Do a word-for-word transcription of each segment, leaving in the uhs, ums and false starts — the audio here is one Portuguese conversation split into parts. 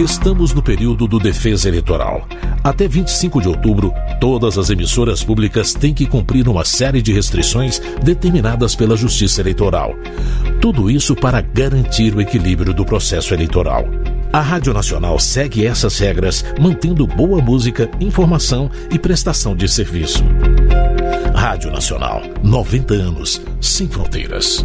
Estamos no período do Defesa Eleitoral. Até vinte e cinco de outubro, todas as emissoras públicas têm que cumprir uma série de restrições determinadas pela Justiça Eleitoral. Tudo isso para garantir o equilíbrio do processo eleitoral. A Rádio Nacional segue essas regras, mantendo boa música, informação e prestação de serviço. Rádio Nacional, noventa anos, sem fronteiras.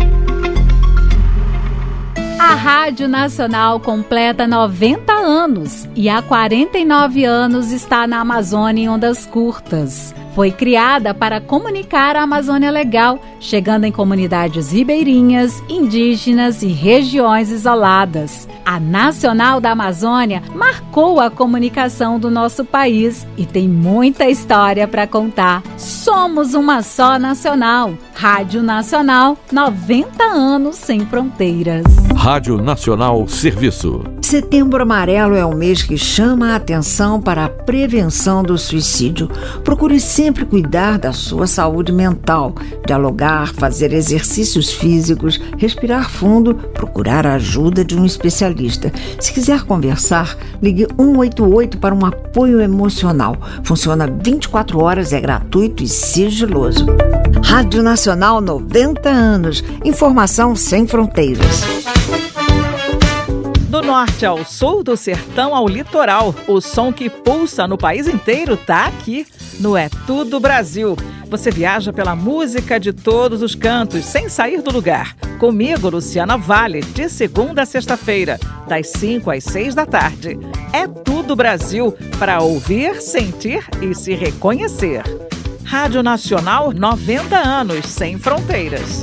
A Rádio Nacional completa noventa anos e há quarenta e nove anos está na Amazônia em ondas curtas. Foi criada para comunicar a Amazônia Legal, chegando em comunidades ribeirinhas, indígenas e regiões isoladas. A Nacional da Amazônia marcou a comunicação do nosso país e tem muita história para contar. Somos uma só nacional. Rádio Nacional, noventa anos sem fronteiras. Rádio Nacional Serviço. Setembro Amarelo é o mês que chama a atenção para a prevenção do suicídio. Procure sempre cuidar da sua saúde mental, dialogar, fazer exercícios físicos, respirar fundo, procurar a ajuda de um especialista. Se quiser conversar, ligue um oito oito para um apoio emocional. Funciona vinte e quatro horas, é gratuito e sigiloso. Rádio Nacional, noventa anos. Informação sem fronteiras. Do norte ao sul, do sertão ao litoral, o som que pulsa no país inteiro tá aqui, no É Tudo Brasil. Você viaja pela música de todos os cantos, sem sair do lugar. Comigo, Luciana Vale, de segunda a sexta-feira, das cinco às seis da tarde. É Tudo Brasil, para ouvir, sentir e se reconhecer. Rádio Nacional, noventa anos, sem fronteiras.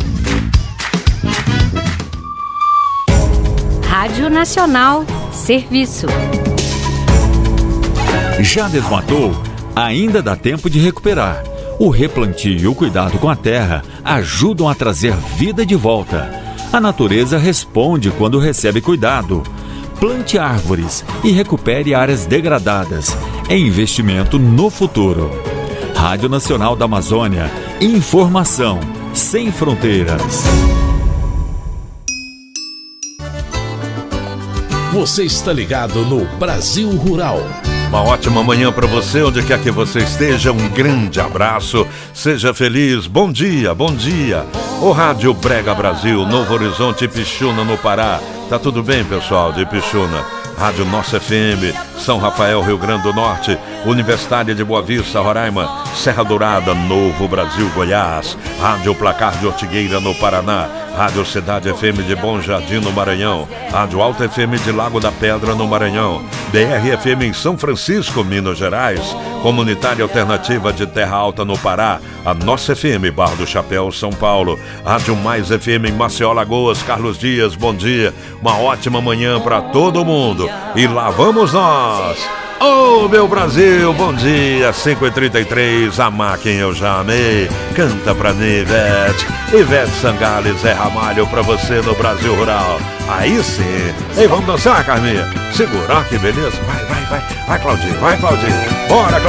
Rádio Nacional, Serviço. Já desmatou? Ainda dá tempo de recuperar. O replantio e o cuidado com a terra ajudam a trazer vida de volta. A natureza responde quando recebe cuidado. Plante árvores e recupere áreas degradadas. É investimento no futuro. Rádio Nacional da Amazônia. Informação sem fronteiras. Você está ligado no Brasil Rural. Uma ótima manhã para você, onde quer que você esteja. Um grande abraço, seja feliz. Bom dia, bom dia. O Rádio Brega Brasil, Novo Horizonte e Pixuna, no Pará. Tá tudo bem, pessoal de Pixuna? Rádio Nossa F M, São Rafael, Rio Grande do Norte, Universitária de Boa Vista, Roraima, Serra Dourada, Novo Brasil, Goiás, Rádio Placar de Ortigueira, no Paraná, Rádio Cidade F M de Bom Jardim, no Maranhão, Rádio Alta F M de Lago da Pedra, no Maranhão, B R F M em São Francisco, Minas Gerais, Comunitária Alternativa de Terra Alta, no Pará, a Nossa F M, Barra do Chapéu, São Paulo, Rádio Mais F M em Maceió, Lagoas, Carlos Dias, bom dia, uma ótima manhã para todo mundo, e lá vamos nós! Ô, oh, meu Brasil, bom dia, cinco e trinta e três, amar quem eu já amei, canta pra mim, Ivete, Ivete Sangalo, Zé Ramalho pra você no Brasil Rural, aí sim, ei, vamos dançar, Carminha, segura, que beleza, vai, vai, vai, vai, Claudinho, vai, Claudinho, bora, Claudinho.